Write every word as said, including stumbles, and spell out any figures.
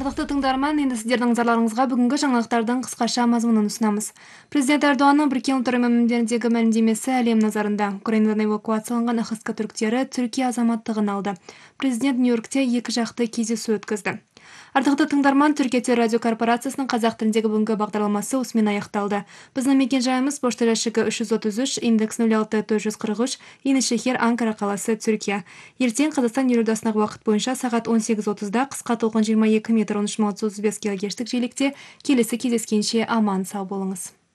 Ардақты тыңдарман, енді сіздердің назарларыңызға бүгінгі жаңалықтардың қысқаша мазмұнын ұсынамыз. Президент Эрдоғанның Біріккен ұлттар ұйымындегі мәлімдемесі әлем назарында. Украинадан эвакуацияланған ахыска түріктері Түркия азаматтығын алды. Президент Нью-Йоркте екі жақты кездесу өткізді. Ардақты тыңдарман, Түркия телерадиокорпорациясының қазақ тіліндегі бүгінгі бағдарламасы осымен аяқталды. Біздің мекен жайымыз пошта жәшігі үш жүз отыз үш, индекс нөл алты төрт жүз қырық үш, Енішехир, Анкара қаласы, Түркия. Ертең Қазақстан елордасындағы уақыт бойынша сағат он сегіз отызда қысқа толқын жиырма екі метр он үш мың отыз бес килогерцтік жиілікте келесі кездескенше аман сау болыңыз.